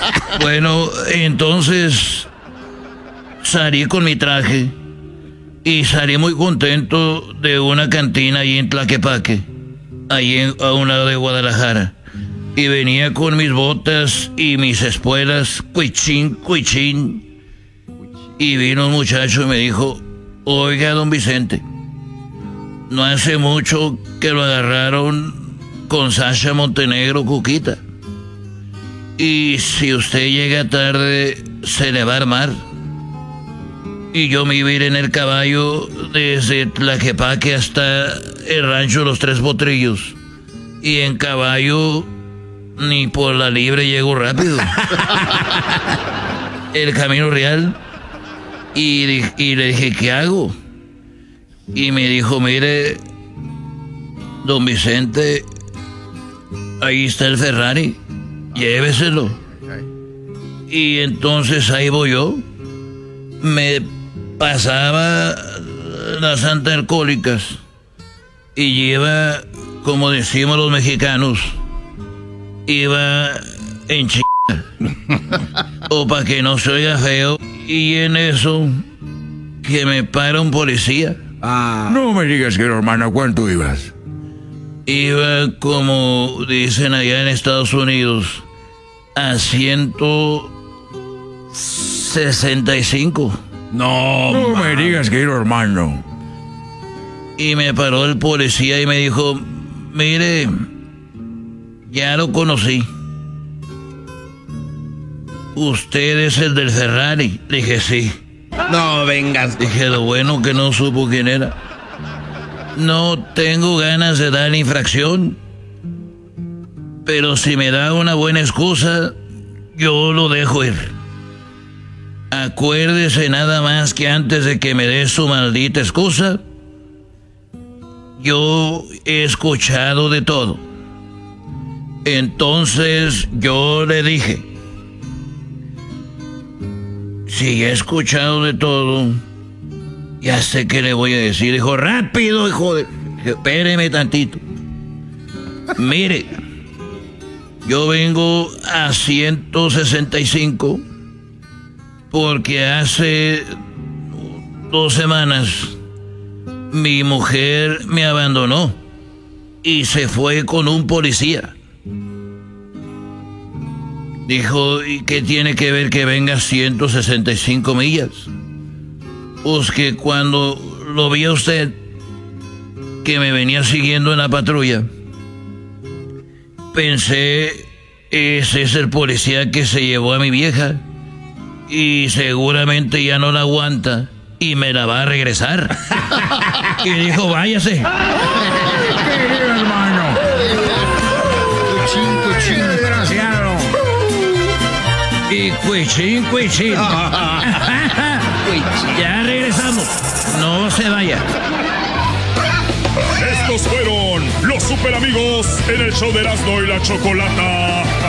Bueno, entonces salí con mi traje y salí muy contento de una cantina ahí en Tlaquepaque, a un lado de Guadalajara. Y venía con mis botas y mis espuelas, cuichín, cuichín. Y vino un muchacho y me dijo, oiga, don Vicente, no hace mucho que lo agarraron con Sasha Montenegro Cuquita. Y si usted llega tarde, se le va a armar. Y yo me iba a ir en el caballo desde Tlaquepaque hasta el rancho Los Tres Potrillos. Y en caballo ni por la libre llego rápido. El camino real. Y le dije, ¿qué hago? Y me dijo, mire, don Vicente, ahí está el Ferrari, lléveselo. Y entonces ahí voy yo. Me pasaba las antialcohólicas y lleva, como decimos los mexicanos, iba en o para que no se oiga feo. Y en eso que me para un policía. No me digas que, hermano, ¿cuánto ibas? Iba, como dicen allá en Estados Unidos, a 165. No me digas que, hermano. Y me paró el policía y me dijo, mire, ya lo conocí. ¿Usted es el del Ferrari? Dije, sí. No vengas. Dije, lo bueno que no supo quién era. No tengo ganas de dar infracción, pero si me da una buena excusa, yo lo dejo ir. Acuérdese nada más que antes de que me dé su maldita excusa, yo he escuchado de todo. Entonces yo le dije, si he escuchado de todo, ya sé qué le voy a decir. Dijo, rápido, hijo de... Espéreme tantito. Mire, yo vengo a 165 porque hace 2 semanas mi mujer me abandonó y se fue con un policía. Dijo, ¿y qué tiene que ver que venga a 165 millas? Pues que cuando lo vi a usted, que me venía siguiendo en la patrulla, pensé, ese es el policía que se llevó a mi vieja y seguramente ya no la aguanta y me la va a regresar. Y dijo, váyase. Querido hermano. Cuchín, desgraciado. Y cuichín, cuichín. Ya regresamos. No se vaya. Estos fueron los super amigos en el show de Erasmo y la Chocolata.